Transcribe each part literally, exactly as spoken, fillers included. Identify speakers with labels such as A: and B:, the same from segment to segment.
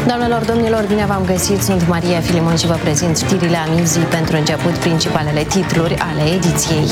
A: Doamnelor, domnilor, bine v-am găsit! Sunt Maria Filimon și vă prezint știrile amiezii. Pentru început, principalele titluri ale ediției.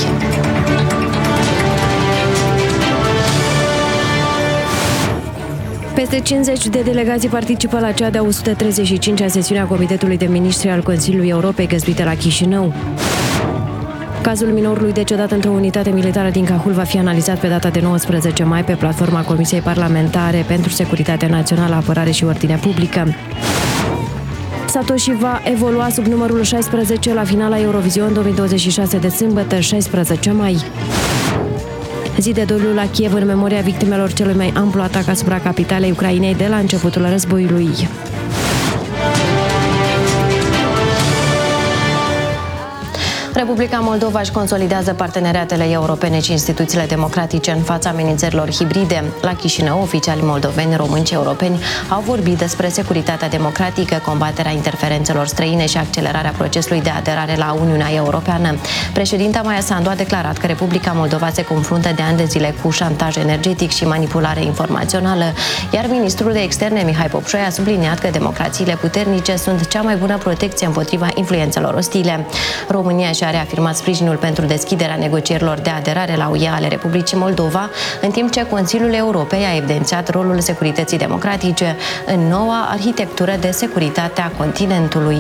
A: Peste cincizeci de delegații participă la cea de-a o sută treizeci și cincea sesiune a Comitetului de Ministri al Consiliului Europei, găzduită la Chișinău. Cazul minorului decedat într-o unitate militară din Cahul va fi analizat pe data de nouăsprezece mai pe platforma Comisiei Parlamentare pentru Securitatea Națională, Apărare și Ordinea Publică. Satoshi va evolua sub numărul șaisprezece la finala Eurovision două mii douăzeci și șase de sâmbătă, șaisprezece mai. Zi de doliu la Kiev în memoria victimelor celui mai amplu atac asupra capitalei Ucrainei de la începutul războiului. Republica Moldova își consolidează parteneriatele europene și instituțiile democratice în fața amenințărilor hibride. La Chișinău, oficiali moldoveni, români și europeni au vorbit despre securitatea democratică, combaterea interferențelor străine și accelerarea procesului de aderare la Uniunea Europeană. Președinta Maia Sandu a declarat că Republica Moldova se confruntă de ani de zile cu șantaj energetic și manipulare informațională, iar ministrul de externe Mihai Popșoi a subliniat că democrațiile puternice sunt cea mai bună protecție împotriva influențelor ostile. România și-a reafirmat sprijinul pentru deschiderea negocierilor de aderare la U E ale Republicii Moldova, în timp ce Consiliul Europei a evidențiat rolul securității democratice în noua arhitectură de securitate a continentului.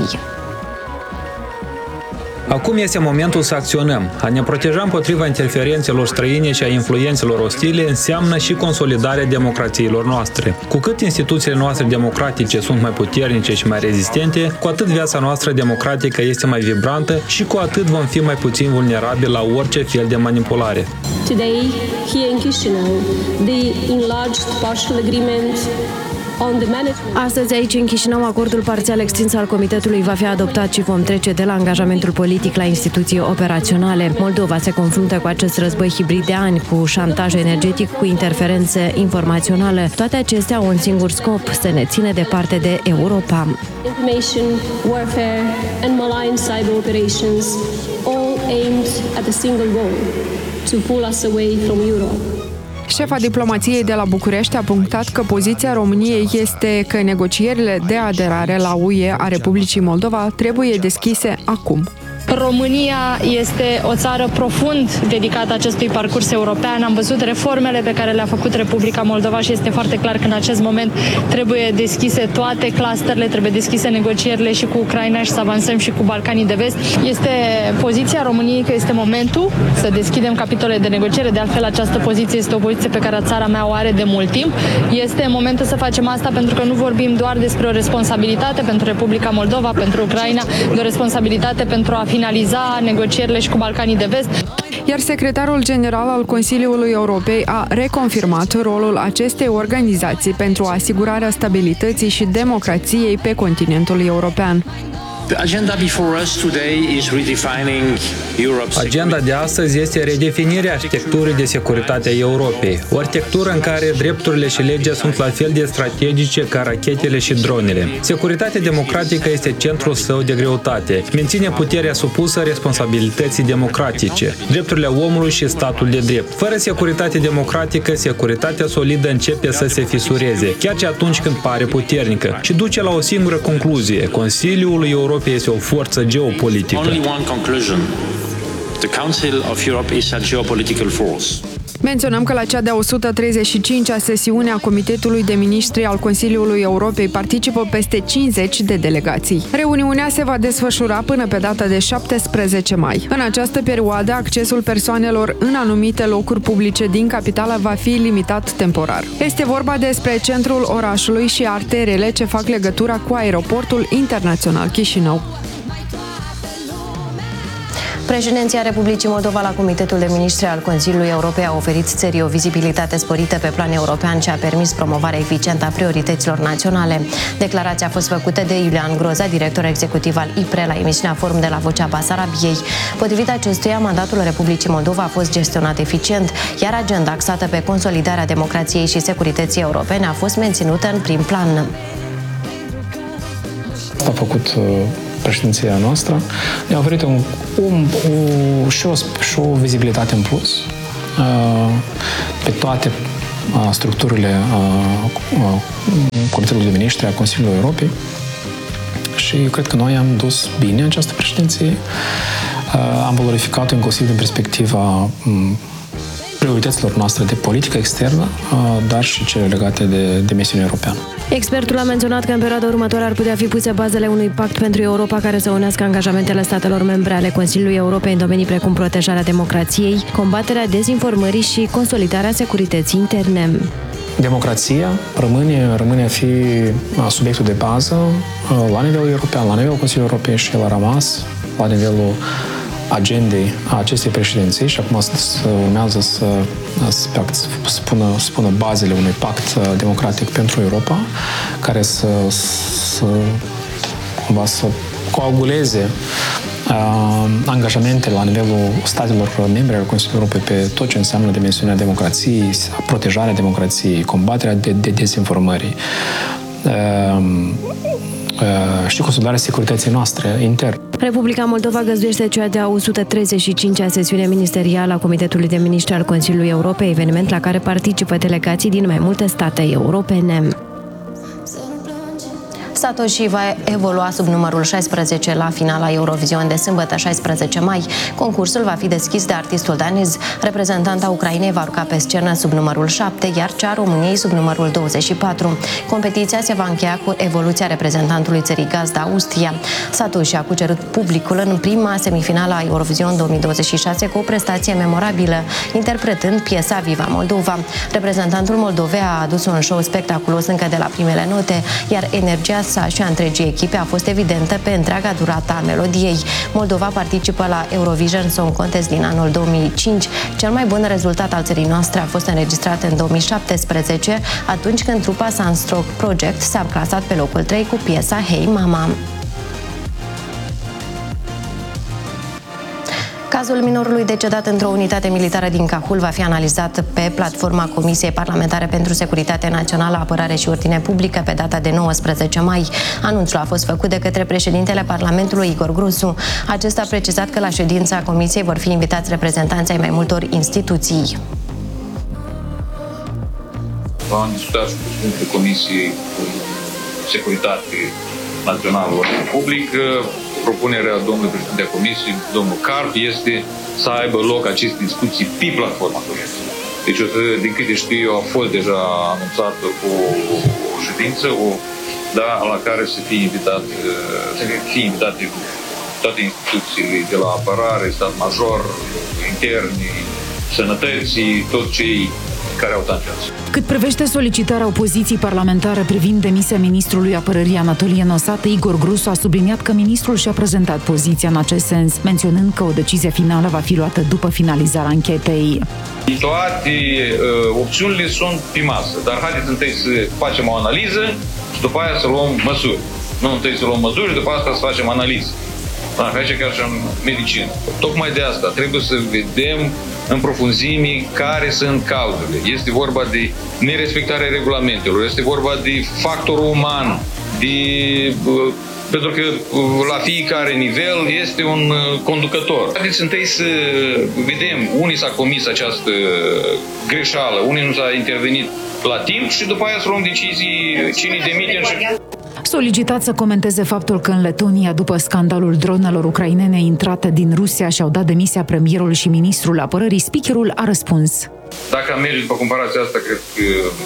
B: Acum este momentul să acționăm. A ne proteja împotriva interferențelor străine și a influențelor ostile înseamnă și consolidarea democrațiilor noastre. Cu cât instituțiile noastre democratice sunt mai puternice și mai rezistente, cu atât viața noastră democratică este mai vibrantă și cu atât vom fi mai puțin vulnerabili la orice fel de manipulare.
C: Today, here in Chișinău, the enlarged partial agreement.
A: Astăzi, aici, în Chișinău, acordul parțial extins al Comitetului va fi adoptat și vom trece de la angajamentul politic la instituții operaționale. Moldova se confruntă cu acest război hibrid de ani, cu șantaj energetic, cu interferențe informaționale. Toate acestea au un singur scop: să ne ține departe de Europa.
C: Information, warfare and malign cyber operations, all aimed at a single goal: to pull us away from Europe.
D: Șefa diplomației de la București a punctat că poziția României este că negocierile de aderare la U E a Republicii Moldova trebuie deschise acum.
E: România este o țară profund dedicată acestui parcurs european. Am văzut reformele pe care le-a făcut Republica Moldova și este foarte clar că în acest moment trebuie deschise toate clusterele, trebuie deschise negocierile și cu Ucraina și să avansăm și cu Balcanii de Vest. Este poziția României că este momentul să deschidem capitole de negociere. De altfel, această poziție este o poziție pe care țara mea o are de mult timp. Este momentul să facem asta pentru că nu vorbim doar despre o responsabilitate pentru Republica Moldova, pentru Ucraina, de o responsabilitate pentru a finaliza negocierile și cu Balcanii de Vest.
D: Iar secretarul general al Consiliului Europei a reconfirmat rolul acestei organizații pentru asigurarea stabilității și democrației pe continentul european.
B: Agenda de astăzi este redefinirea arhitecturii de securitate a Europei, o arhitectură în care drepturile și legea sunt la fel de strategice ca rachetele și dronele. Securitatea democratică este centrul său de greutate. Menține puterea supusă responsabilității democratice, drepturile omului și statul de drept. Fără securitate democratică, securitatea solidă începe să se fisureze, chiar și atunci când pare puternică, și duce la o singură concluzie: Consiliul Europei este o forță geopolitică.
F: Only one conclusion. The Council of Europe is a geopolitical force.
D: Menționăm că la cea de-a o sută treizeci și cincea sesiune a Comitetului de Ministri al Consiliului Europei participă peste cincizeci de delegații. Reuniunea se va desfășura până pe data de șaptesprezece mai. În această perioadă, accesul persoanelor în anumite locuri publice din capitală va fi limitat temporar. Este vorba despre centrul orașului și arterele ce fac legătura cu aeroportul internațional Chișinău.
A: Președinția Republicii Moldova la Comitetul de Ministri al Consiliului Europei a oferit țării o vizibilitate sporită pe plan european și a permis promovarea eficientă a priorităților naționale. Declarația a fost făcută de Iulian Groza, director executiv al I P R E, la emisiunea Forum de la Vocea Basarabiei. Potrivit acestuia, mandatul Republicii Moldova a fost gestionat eficient, iar agenda axată pe consolidarea democrației și securității europene a fost menținută în prim plan.
G: A făcut președinția noastră, ne-a oferit un, un, o, și, o, și o vizibilitate în plus pe toate structurile Comitetului de Miniștri a Consiliului Europei și eu cred că noi am dus bine această președinție. Am valorificat-o inclusiv din perspectiva priorităților noastre de politică externă, dar și cele legate de, de misiunea europeană.
A: Expertul a menționat că în perioada următoare ar putea fi puse bazele unui pact pentru Europa care să unească angajamentele statelor membre ale Consiliului Europei în domenii precum protejarea democrației, combaterea dezinformării și consolidarea securității interne.
G: Democrația rămâne, rămâne a fi subiectul de bază la nivelul european, la nivelul Consiliului Europei și el a rămas la nivelul agendei a acestei președinții și acum urmează să, să spună, spună bazele unui pact democratic pentru Europa, care să, să, cumva să coaguleze uh, angajamente la nivelul statelor membre ale Consiliului Europei pe tot ce înseamnă dimensiunea democrației, protejarea democrației, combaterea de, de dezinformării uh, uh, și consolidarea securității noastre interne.
A: Republica Moldova găzduiește cea de-a o sută treizeci și cincea sesiune ministerială a Comitetului de Miniștri al Consiliului Europei, eveniment la care participă delegații din mai multe state europene. Satoshi va evolua sub numărul șaisprezece la finala Eurovision de sâmbătă șaisprezece mai. Concursul va fi deschis de artistul danez. Reprezentanta Ucrainei va urca pe scenă sub numărul șapte, iar cea a României sub numărul douăzeci și patru. Competiția se va încheia cu evoluția reprezentantului țării gazdă, Austria. Satoshi a cucerit publicul în prima semifinală a Eurovision două mii douăzeci și șase cu o prestație memorabilă, interpretând piesa Viva Moldova. Reprezentantul Moldovei a adus un show spectaculos încă de la primele note, iar energia sa și a întregii echipe a fost evidentă pe întreaga durată a melodiei. Moldova participă la Eurovision Song Contest din anul două mii cinci. Cel mai bun rezultat al țării noastre a fost înregistrat în două mii șaptesprezece, atunci când trupa Sunstroke Project s-a clasat pe locul trei cu piesa Hey Mama. Cazul minorului decedat într-o unitate militară din Cahul va fi analizat pe platforma Comisiei Parlamentare pentru Securitate Națională, Apărare și Ordine Publică pe data de nouăsprezece mai. Anunțul a fost făcut de către președintele Parlamentului, Igor Grosu. Acesta a precizat că la ședința Comisiei vor fi invitați reprezentanții ai mai multor instituții.
H: Am discutat și cu președintele Comisiei Securitate Națională, Ordine Public. Propunerea domnului președinte a Comisiei, domnul Carp, este să aibă loc aceste discuții pe platforma Comisiei. Deci, din câte știu eu, a fost deja anunțată o, o ședință, o, da, la care să fie invitat, să fie invitate toate instituțiile de la apărare, stat major, interni, sănătății, toți cei care au tangență.
I: Cât privește solicitarea opoziției parlamentare privind demisia ministrului apărării Anatolie Nosată, Igor Grosu a subliniat că ministrul și-a prezentat poziția în acest sens, menționând că o decizie finală va fi luată după finalizarea anchetei.
H: Toate uh, opțiunile sunt pe masă, dar haideți întâi să facem o analiză și după aia să luăm măsuri. Nu întâi să luăm măsuri și după asta să facem analiză. Da, așa ca și în medicină. Tocmai de asta trebuie să vedem în profunzime care sunt cauzele. Este vorba de nerespectarea regulamentelor, este vorba de factorul uman, de, pentru că la fiecare nivel este un conducător. Haideți întâi să vedem unii s-a comis această greșeală, unii nu s-a intervenit la timp și după aia să luăm decizii cine demite și...
I: Solicitat să comenteze faptul că în Letonia, după scandalul dronelor ucrainene intrate din Rusia, și-au dat demisia premierul și ministrul apărării, speakerul a răspuns.
H: Dacă am merge după comparația asta, cred că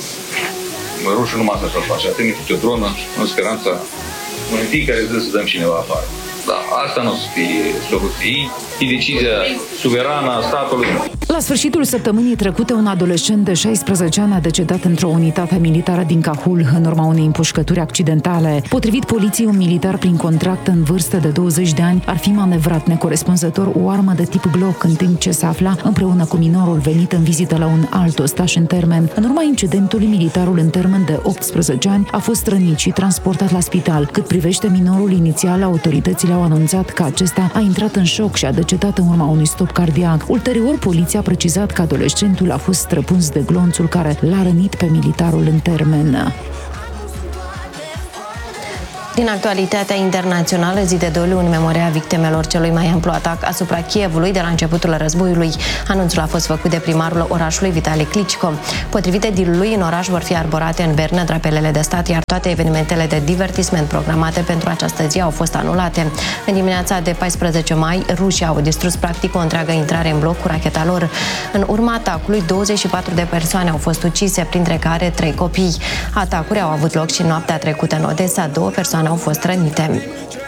H: rușii numai asta să-l face. Atât câte o dronă, în speranța în fiecare zi să dăm cineva afară. Da, asta nu o să fie soluție. E decizia suverană a statului.
I: La sfârșitul săptămânii trecute, un adolescent de șaisprezece ani a decedat într-o unitate militară din Cahul în urma unei împușcături accidentale. Potrivit poliției, un militar prin contract în vârstă de douăzeci de ani ar fi manevrat necorespunzător o armă de tip Glock în timp ce se afla împreună cu minorul venit în vizită la un alt ostaș în termen. În urma incidentului, militarul în termen de optsprezece ani a fost rănit și transportat la spital. Cât privește minorul, inițial, autoritățile au anunțat că acesta a intrat în șoc și a decedat în urma unui stop cardiac. Ulterior, poliția a precizat că adolescentul a fost străpuns de glonțul care l-a rănit pe militarul în termen.
A: Din actualitatea internațională, zi de doliu în memoria victimelor celui mai amplu atac asupra Kievului de la începutul războiului. Anunțul a fost făcut de primarul orașului Vitali Klitschko. Potrivit edilului, în oraș vor fi arborate în bernă drapelele de stat, iar toate evenimentele de divertisment programate pentru această zi au fost anulate. În dimineața de paisprezece mai, rușii au distrus practic o întreagă intrare în bloc cu racheta lor. În urma atacului, douăzeci și patru de persoane au fost ucise, printre care trei copii. Atacuri au avut loc și noaptea trecută în Odessa, două persoane au fost rănite.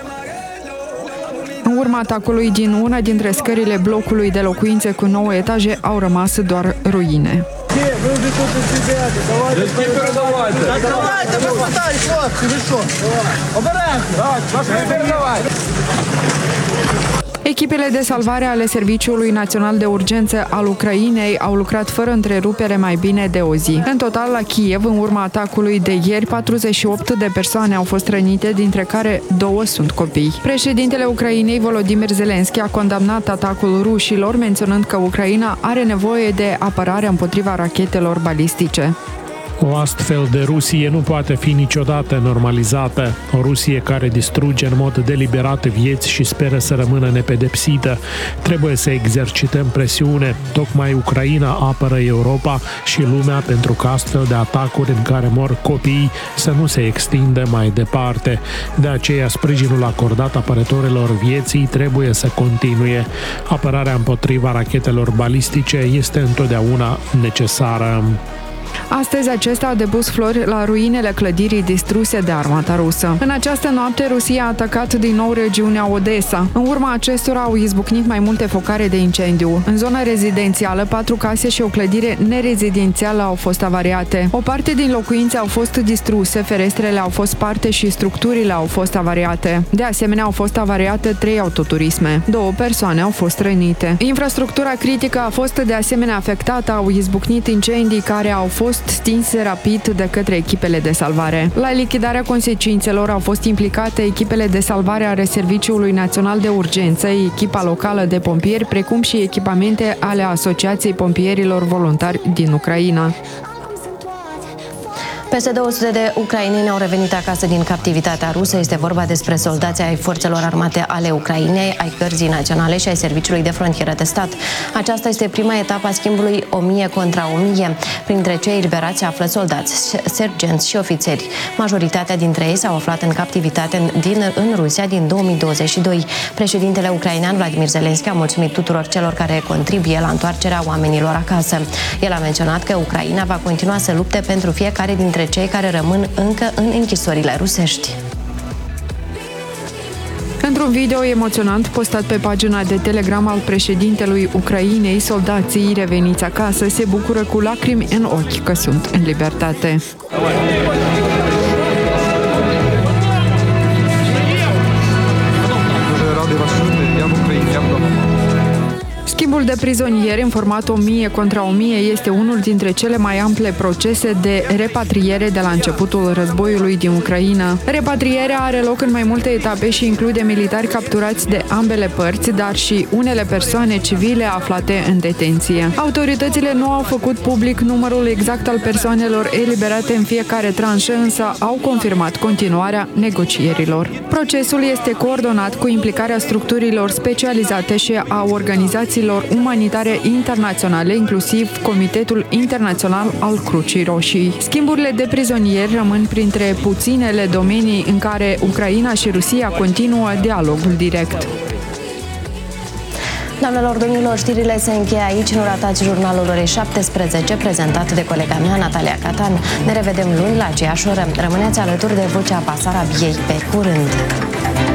D: În urma atacului din una dintre scările blocului de locuințe cu nouă etaje au rămas doar ruine. Echipele de salvare ale Serviciului Național de Urgență al Ucrainei au lucrat fără întrerupere mai bine de o zi. În total, la Kiev, în urma atacului de ieri, patruzeci și opt de persoane au fost rănite, dintre care două sunt copii. Președintele Ucrainei, Volodymyr Zelensky, a condamnat atacul rușilor, menționând că Ucraina are nevoie de apărare împotriva rachetelor balistice.
J: O astfel de Rusie nu poate fi niciodată normalizată. O Rusie care distruge în mod deliberat vieți și speră să rămână nepedepsită. Trebuie să exercităm presiune. Tocmai Ucraina apără Europa și lumea pentru că astfel de atacuri în care mor copii să nu se extindă mai departe. De aceea, sprijinul acordat apărătorilor vieții trebuie să continue. Apărarea împotriva rachetelor balistice este întotdeauna necesară.
D: Astăzi acesta a depus flori la ruinele clădirii distruse de armata rusă. În această noapte, Rusia a atacat din nou regiunea Odessa. În urma acestora au izbucnit mai multe focare de incendiu. În zona rezidențială, patru case și o clădire nerezidențială au fost avariate. O parte din locuințe au fost distruse, ferestrele au fost sparte și structurile au fost avariate. De asemenea, au fost avariate trei autoturisme. Două persoane au fost rănite. Infrastructura critică a fost de asemenea afectată, au izbucnit incendii care au fost stinse rapid de către echipele de salvare. La lichidarea consecințelor au fost implicate echipele de salvare ale Serviciului Național de Urgență, echipa locală de pompieri, precum și echipamente ale Asociației Pompierilor Voluntari din Ucraina.
A: Peste două sute de ucraineni au revenit acasă din captivitatea rusă. Este vorba despre soldații ai forțelor armate ale Ucrainei, ai Gărzii Naționale și ai Serviciului de Frontieră de Stat. Aceasta este prima etapă a schimbului o mie contra o mie. Printre cei eliberați se află soldați, sergenți și ofițeri. Majoritatea dintre ei s-au aflat în captivitate din, în Rusia din două mii douăzeci și doi. Președintele ucrainean Vladimir Zelensky a mulțumit tuturor celor care contribuie la întoarcerea oamenilor acasă. El a menționat că Ucraina va continua să lupte pentru fiecare dintre cei care rămân încă în închisorile rusești.
D: Într-un video emoționant postat pe pagina de Telegram al președintelui Ucrainei, soldații reveniți acasă se bucură cu lacrimi în ochi că sunt în libertate. Schimbul de prizonieri în format o mie contra o mie este unul dintre cele mai ample procese de repatriere de la începutul războiului din Ucraina. Repatrierea are loc în mai multe etape și include militari capturați de ambele părți, dar și unele persoane civile aflate în detenție. Autoritățile nu au făcut public numărul exact al persoanelor eliberate în fiecare tranșă, însă au confirmat continuarea negocierilor. Procesul este coordonat cu implicarea structurilor specializate și a organizațiilor umanitare internaționale, inclusiv Comitetul Internațional al Crucii Roșii. Schimburile de prizonieri rămân printre puținele domenii în care Ucraina și Rusia continuă dialogul direct.
A: Doamnelor, domnilor, știrile se încheie aici. Nu ratați jurnalul orei șaptesprezece, prezentat de colega mea, Natalia Catan. Ne revedem luni la aceeași oră. Rămâneți alături de Vocea Basarabiei. Pe curând!